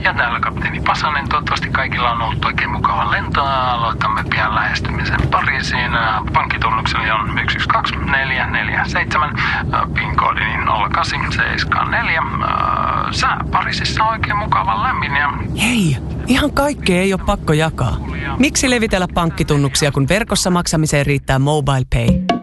Ja täällä kapteeni Pasanen. Toivottavasti kaikilla on ollut oikein mukava lento. Aloitamme pian lähestymisen Pariisiin. Pankkitunnukseni on 112447. PIN-koodini 0874. Sää Pariisissa on oikein mukava lämmin ja... Hei, ihan kaikkea ei ole pakko jakaa. Miksi levitellä pankkitunnuksia, kun verkossa maksamiseen riittää MobilePay?